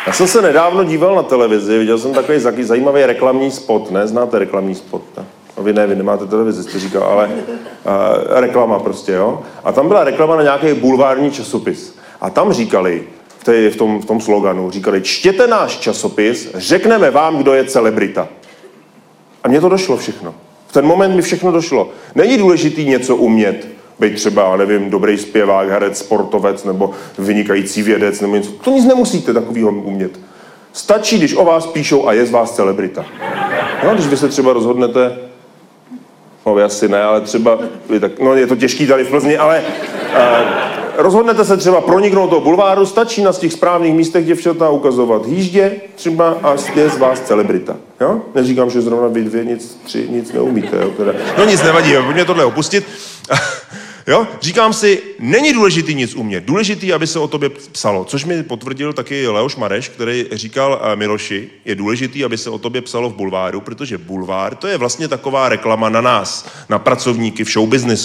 Já jsem se nedávno díval na televizi, viděl jsem takový zajímavý reklamní spot, ne? Znáte reklamní spot, ne? No vy nemáte televizi, jste říkal, ale reklama prostě, jo? A tam byla reklama na nějaký bulvární časopis. A tam říkali, v tom sloganu, říkali, čtěte náš časopis, řekneme vám, kdo je celebrita. A mně to došlo všechno. V ten moment mi všechno došlo. Není důležitý něco umět, být třeba, nevím, dobrý zpěvák, herec, sportovec nebo vynikající vědec nebo něco. To nic nemusíte takového umět. Stačí, když o vás píšou a je z vás celebrita. No, když vy se třeba rozhodnete, no vy asi ne, ale třeba, no je to těžký tady v Plzni, ale rozhodnete se třeba proniknout do bulváru, stačí na těch správných místech děvčata ukazovat hýždě třeba a je z vás celebrita. Jo? Neříkám, že zrovna vy dvě nic neumíte. Jo? Teda. No nic nevadí, pojďme tohle opustit. Jo? Říkám si, není důležitý nic umět, důležitý, aby se o tobě psalo, což mi potvrdil taky Leoš Mareš, který říkal Miloši, je důležitý, aby se o tobě psalo v bulváru, protože bulvár to je vlastně taková reklama na nás, na pracovníky v showbiznesu.